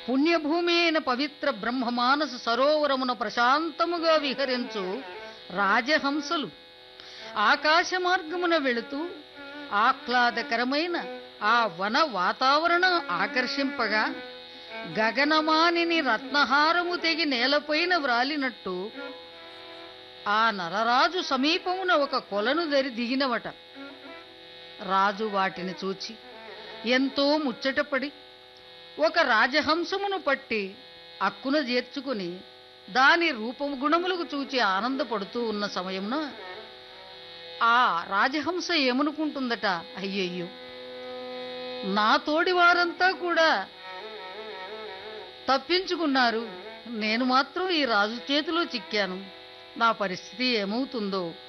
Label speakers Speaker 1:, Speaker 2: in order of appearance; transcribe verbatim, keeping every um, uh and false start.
Speaker 1: పుణ్యభూమి అయిన పవిత్ర బ్రహ్మమానస సరోవరమున ప్రశాంతముగా విహరించు రాజహంసలు ఆకాశ మార్గమున వెళుతూ ఆహ్లాదకరమైన ఆ వన వాతావరణం ఆకర్షింపగా గగనమానిని రత్నహారము తెగి నేలపైన వ్రాలినట్టు ఆ నరరాజు సమీపమున ఒక కొలను దరి దిగినవట. రాజు వాటిని చూచి ఎంతో ముచ్చటపడి ఒక రాజహంసమును పట్టి అక్కున చేర్చుకుని దాని రూపము గుణములకు చూచి ఆనందపడుతూ ఉన్న సమయమున ఆ రాజహంస ఏమనుకుంటుందట, అయ్యయ్యో నా తోడి వారంతా కూడా తప్పించుకున్నారు, నేను మాత్రం ఈ రాజు చేతిలో చిక్కాను, నా పరిస్థితి ఏమవుతుందో